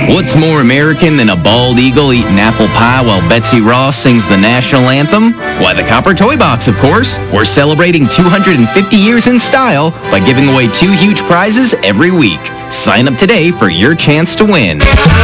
What's more American than a bald eagle eating apple pie while Betsy Ross sings the national anthem? Why, the Copper Toy Box, of course. We're celebrating 250 years in style by giving away 2 huge prizes every week. Sign up today for your chance to win.